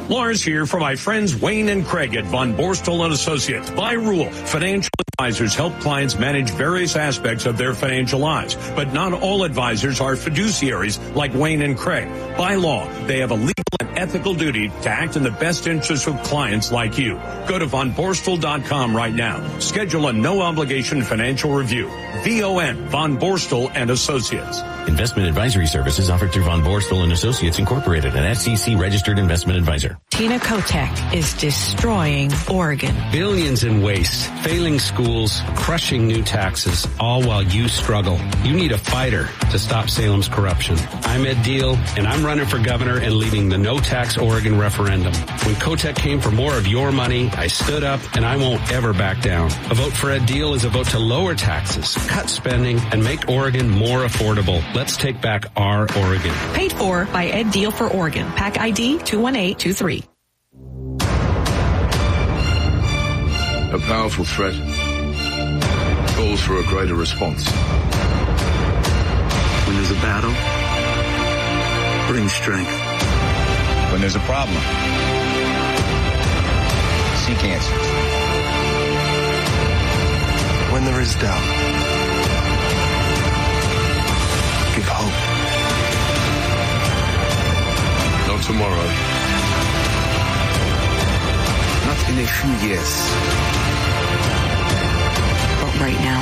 Lars here for my friends Wayne and Craig at Von Borstel & Associates. By rule, financial advisors help clients manage various aspects of their financial lives, but not all advisors are fiduciaries like Wayne and Craig. By law, they have a legal and ethical duty to act in the best interest of clients like you. Go to vonborstel.com right now. Schedule a no-obligation financial review. VON, Von Borstel & Associates. Investment advisory services offered through Von Borstel & Associates Incorporated, an SEC-registered investment advisor. Tina Kotek is destroying Oregon. Billions in waste, failing schools, crushing new taxes, all while you struggle. You need a fighter to stop Salem's corruption. I'm Ed Deal, and I'm running for governor and leading the no-tax Oregon referendum. When Kotek came for more of your money, I stood up, and I won't ever back down. A vote for Ed Deal is a vote to lower taxes, cut spending, and make Oregon more affordable. Let's take back our Oregon. Paid for by Ed Deal for Oregon. PAC ID 21823. A powerful threat calls for a greater response. When there's a battle, bring strength. When there's a problem, seek answers. When there is doubt, give hope. Not tomorrow. Not in a few years. But right now.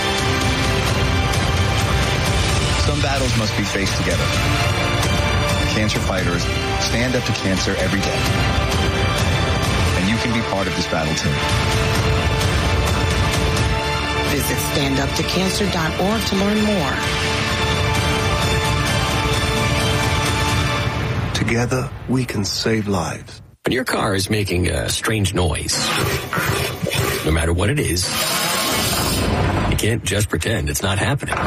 Some battles must be faced together. Cancer fighters stand up to cancer every day. And you can be part of this battle too. Visit standuptocancer.org to learn more. Together, we can save lives. When your car is making a strange noise, no matter what it is, you can't just pretend it's not happening.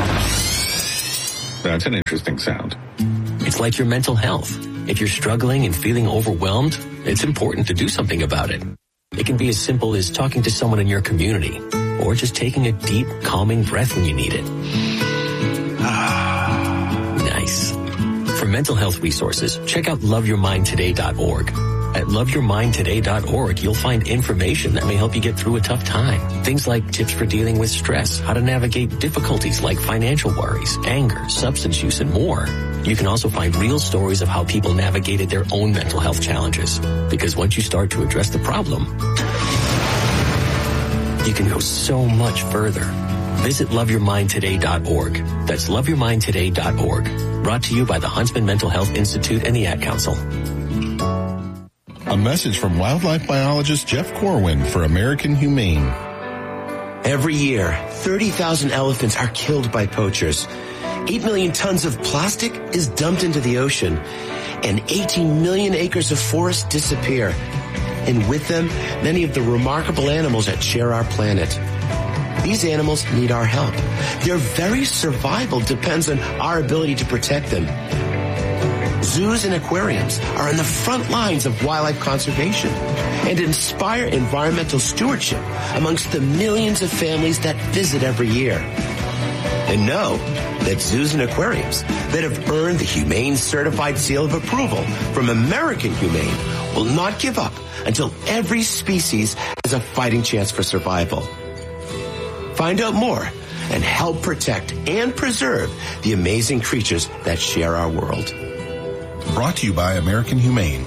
That's an interesting sound. It's like your mental health. If you're struggling and feeling overwhelmed, it's important to do something about it. It can be as simple as talking to someone in your community, or just taking a deep, calming breath when you need it. Nice. For mental health resources, check out loveyourmindtoday.org. At loveyourmindtoday.org, you'll find information that may help you get through a tough time. Things like tips for dealing with stress, how to navigate difficulties like financial worries, anger, substance use, and more. You can also find real stories of how people navigated their own mental health challenges. Because once you start to address the problem, you can go so much further. Visit loveyourmindtoday.org. That's loveyourmindtoday.org. Brought to you by the Huntsman Mental Health Institute and the Ad Council. A message from wildlife biologist Jeff Corwin for American Humane. Every year, 30,000 elephants are killed by poachers. 8 million tons of plastic is dumped into the ocean, and 18 million acres of forest disappear. And with them, many of the remarkable animals that share our planet. These animals need our help. Their very survival depends on our ability to protect them. Zoos and aquariums are on the front lines of wildlife conservation and inspire environmental stewardship amongst the millions of families that visit every year. And know that zoos and aquariums that have earned the Humane Certified Seal of Approval from American Humane will not give up until every species has a fighting chance for survival. Find out more and help protect and preserve the amazing creatures that share our world. Brought to you by American Humane.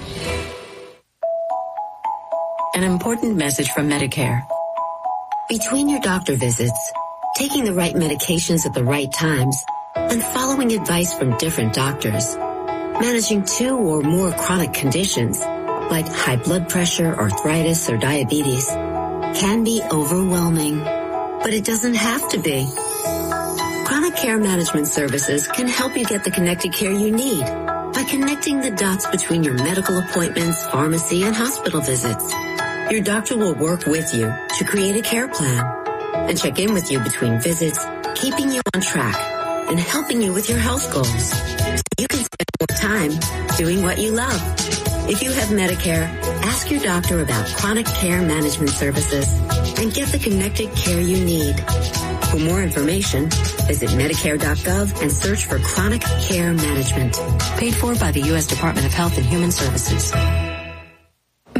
An important message from Medicare. Between your doctor visits, taking the right medications at the right times, and following advice from different doctors, managing 2 or more chronic conditions like high blood pressure, arthritis, or diabetes can be overwhelming, but it doesn't have to be. Chronic Care Management Services can help you get the connected care you need by connecting the dots between your medical appointments, pharmacy, and hospital visits. Your doctor will work with you to create a care plan and check in with you between visits, keeping you on track and helping you with your health goals so you can spend more time doing what you love. If you have Medicare, ask your doctor about Chronic Care Management Services and get the connected care you need. For more information, visit Medicare.gov and search for Chronic Care Management. Paid for by the U.S. Department of Health and Human Services.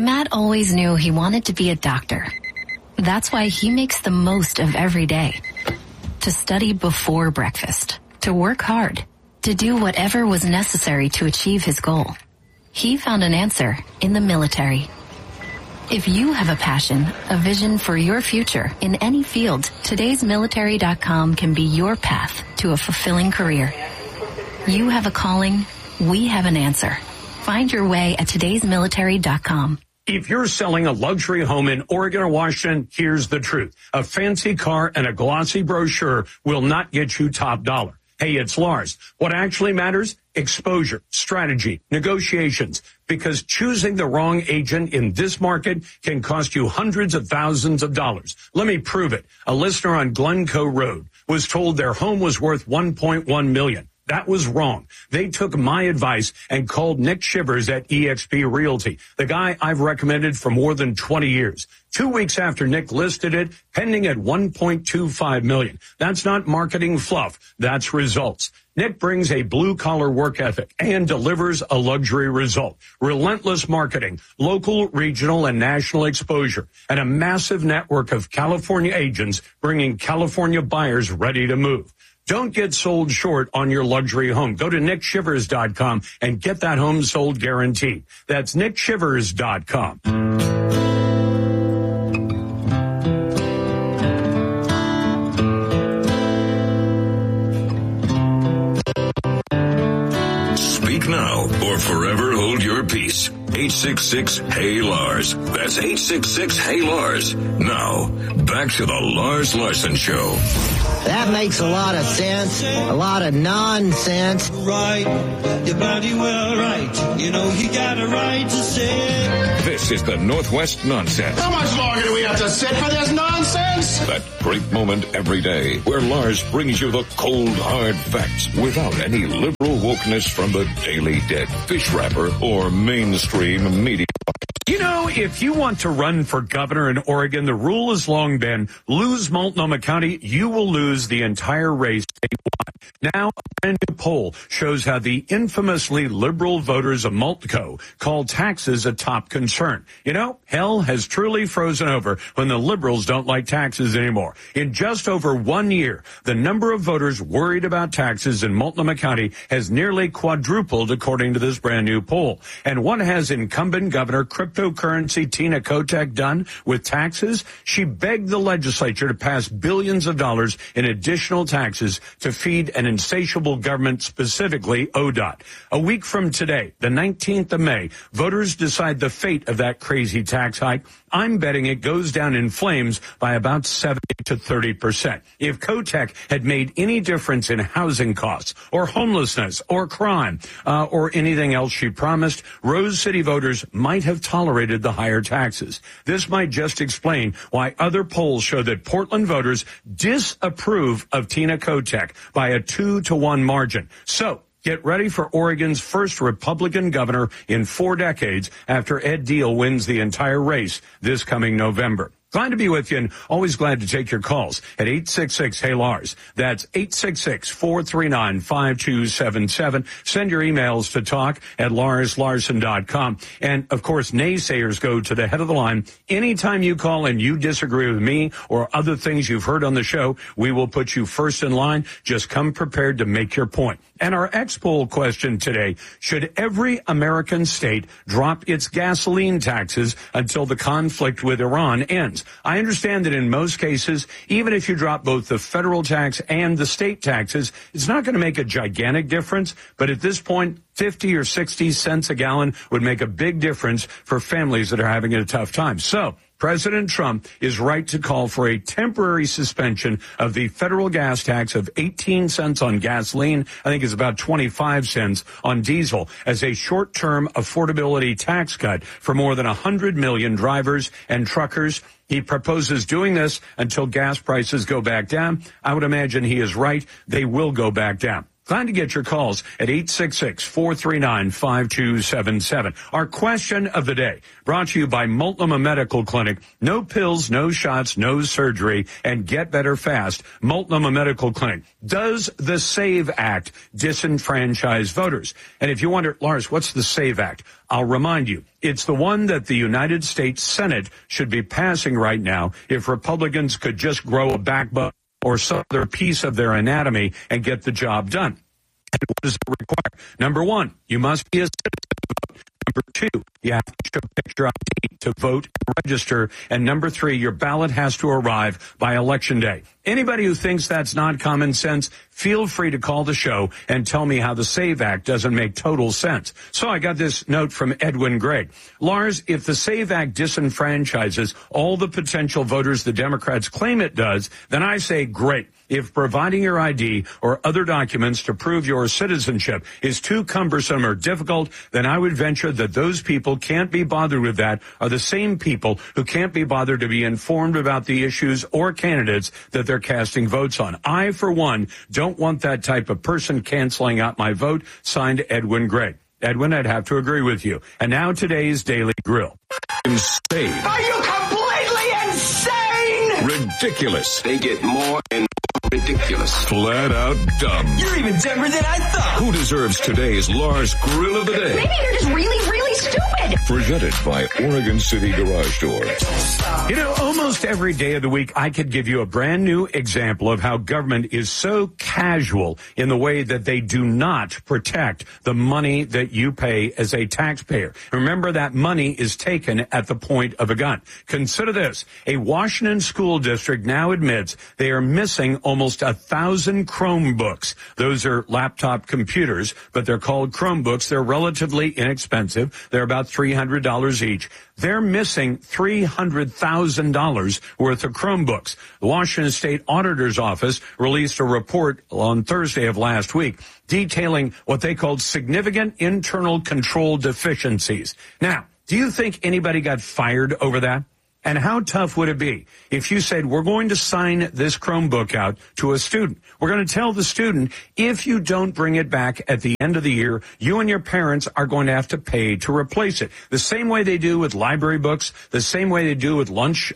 Matt always knew he wanted to be a doctor. That's why he makes the most of every day. To study before breakfast, to work hard, to do whatever was necessary to achieve his goal. He found an answer in the military. If you have a passion, a vision for your future in any field, todaysmilitary.com can be your path to a fulfilling career. You have a calling, we have an answer. Find your way at todaysmilitary.com. If you're selling a luxury home in Oregon or Washington, here's the truth. A fancy car and a glossy brochure will not get you top dollar. Hey, it's Lars. What actually matters? Exposure, strategy, negotiations. Because choosing the wrong agent in this market can cost you hundreds of thousands of dollars. Let me prove it. A listener on Glencoe Road was told their home was worth $1.1 million. That was wrong. They took my advice and called Nick Shivers at eXp Realty, the guy I've recommended for more than 20 years. 2 weeks after Nick listed it, pending at $1.25 million. That's not marketing fluff. That's results. Nick brings a blue-collar work ethic and delivers a luxury result. Relentless marketing, local, regional, and national exposure, and a massive network of California agents bringing California buyers ready to move. Don't get sold short on your luxury home. Go to nickshivers.com and get that home sold guaranteed. That's nickshivers.com. Speak now or forever hold your peace. 866-HEY-LARS. That's 866-HEY-LARS. Now, back to the Lars Larson Show. That makes a lot of sense, a lot of nonsense. Right, you're bloody well right. You know you got a right to say. This is the Northwest Nonsense. How much longer do we have to sit for this nonsense? That great moment every day where Lars brings you the cold, hard facts without any liberal wokeness from the Daily Dead, fish wrapper, or mainstream media. You know, if you want to run for governor in Oregon, the rule has long been lose Multnomah County, you will lose the entire race statewide. Now, a brand new poll shows how the infamously liberal voters of Multco call taxes a top concern. You know, hell has truly frozen over when the liberals don't like taxes anymore. In just over 1 year, the number of voters worried about taxes in Multnomah County has nearly quadrupled, according to this brand new poll. And what has incumbent Governor cryptocurrency Tina Kotek done with taxes? She begged the legislature to pass billions of dollars in additional taxes to feed an insatiable government, specifically ODOT. A week from today, the 19th of May, voters decide the fate of that crazy tax hike. I'm betting it goes down in flames by about 70 to 30%. If Kotek had made any difference in housing costs or homelessness or crime or anything else she promised, Rose City voters might have tolerated the higher taxes. This might just explain why other polls show that Portland voters disapprove of Tina Kotek by a 2-to-1 margin. So, get ready for Oregon's first Republican governor in 4 decades after Ed Deal wins the entire race this coming November. Glad to be with you and always glad to take your calls at 866-HEY-LARS. That's 866-439-5277. Send your emails to talk@LarsLarson.com. And, of course, naysayers go to the head of the line. Anytime you call and you disagree with me or other things you've heard on the show, we will put you first in line. Just come prepared to make your point. And our X-Poll question today, should every American state drop its gasoline taxes until the conflict with Iran ends? I understand that in most cases, even if you drop both the federal tax and the state taxes, it's not going to make a gigantic difference. But at this point, 50 or 60 cents a gallon would make a big difference for families that are having a tough time. So President Trump is right to call for a temporary suspension of the federal gas tax of 18 cents on gasoline. I think it's about 25 cents on diesel as a short-term affordability tax cut for more than 100 million drivers and truckers. He proposes doing this until gas prices go back down. I would imagine he is right. They will go back down. Glad to get your calls at 866-439-5277. Our question of the day, brought to you by Multnomah Medical Clinic. No pills, no shots, no surgery, and get better fast. Multnomah Medical Clinic. Does the SAVE Act disenfranchise voters? And if you wonder, Lars, what's the SAVE Act? I'll remind you, it's the one that the United States Senate should be passing right now if Republicans could just grow a backbone or some other piece of their anatomy and get the job done. And what does it require? Number one, you must be a citizen to vote. Number two, you have to show picture ID to vote and register. And number three, your ballot has to arrive by Election Day. Anybody who thinks that's not common sense, feel free to call the show and tell me how the SAVE Act doesn't make total sense. So I got this note from Edwin Gregg. Lars, if the SAVE Act disenfranchises all the potential voters the Democrats claim it does, then I say great. If providing your ID or other documents to prove your citizenship is too cumbersome or difficult, then I would venture that those people can't be bothered with that are the same people who can't be bothered to be informed about the issues or candidates that they're casting votes on. I, for one, don't want that type of person canceling out my vote. Signed, Edwin Gregg. Edwin, I'd have to agree with you. And now today's Daily Grill. Insane. Are you completely insane? Ridiculous. They get more and more ridiculous. Flat out dumb. You're even dumber than I thought. Who deserves today's Lars Grill of the Day? Maybe you're just really, really stupid. Presented by Oregon City Garage Door. You know, almost every day of the week, I could give you a brand new example of how government is so casual in the way that they do not protect the money that you pay as a taxpayer. Remember, that money is taken at the point of a gun. Consider this. A Washington school district now admits they are missing almost 1,000 Chromebooks. Those are laptop computers, but they're called Chromebooks. They're relatively inexpensive. They're about $300 each. They're missing $300,000 worth of Chromebooks. The Washington State Auditor's Office released a report on Thursday of last week detailing what they called significant internal control deficiencies. Now, do you think anybody got fired over that? And how tough would it be if you said, we're going to sign this Chromebook out to a student? We're going to tell the student, if you don't bring it back at the end of the year, you and your parents are going to have to pay to replace it. The same way they do with library books, the same way they do with lunch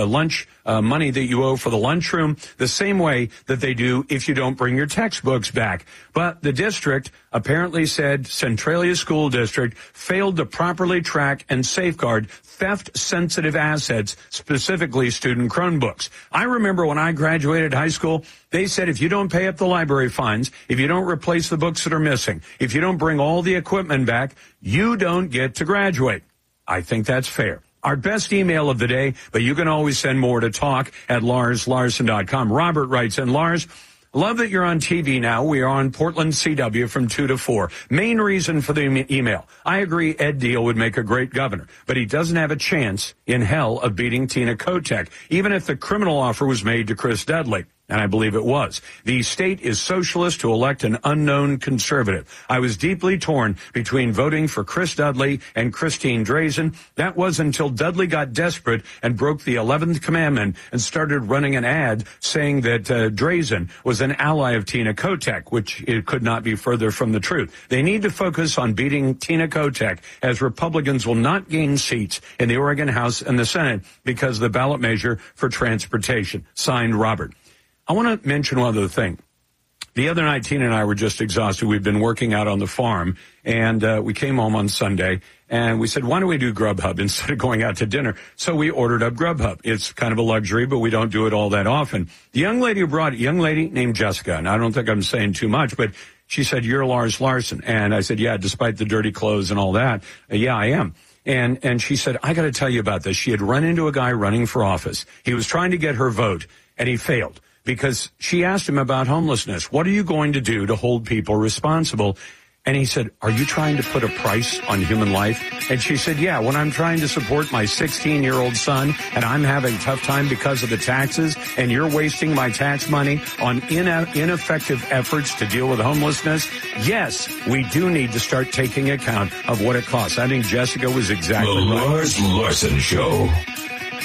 money that you owe for the lunchroom, the same way that they do if you don't bring your textbooks back. But the district apparently said Centralia School District failed to properly track and safeguard theft-sensitive assets, specifically student Chromebooks. I remember when I graduated high school, they said if you don't pay up the library fines, if you don't replace the books that are missing, if you don't bring all the equipment back, you don't get to graduate. I think that's fair. Our best email of the day, but you can always send more to talk@LarsLarson.com. Robert writes in, Lars, love that you're on TV now. We are on Portland CW from 2 to 4. Main reason for the email. I agree Ed Deal would make a great governor, but he doesn't have a chance in hell of beating Tina Kotek, even if the criminal offer was made to Chris Dudley. And I believe it was. The state is socialist to elect an unknown conservative. I was deeply torn between voting for Chris Dudley and Christine Drazen. That was until Dudley got desperate and broke the 11th commandment and started running an ad saying that Drazen was an ally of Tina Kotek, which it could not be further from the truth. They need to focus on beating Tina Kotek, as Republicans will not gain seats in the Oregon House and the Senate because of the ballot measure for transportation. Signed, Robert. I want to mention one other thing. The other night, Tina and I were just exhausted. We've been working out on the farm, and we came home on Sunday, and we said, why don't we do Grubhub instead of going out to dinner? So we ordered up Grubhub. It's kind of a luxury, but we don't do it all that often. The young lady who brought it, young lady named Jessica, and I don't think I'm saying too much, but she said, you're Lars Larson. And I said, yeah, despite the dirty clothes and all that, yeah, I am. And she said, I got to tell you about this. She had run into a guy running for office. He was trying to get her vote, and he failed. Because she asked him about homelessness. What are you going to do to hold people responsible? And he said, are you trying to put a price on human life? And she said, yeah, when I'm trying to support my 16-year-old son and I'm having a tough time because of the taxes and you're wasting my tax money on ineffective efforts to deal with homelessness, yes, we do need to start taking account of what it costs. I think Jessica was exactly right. The Lars Larson Show.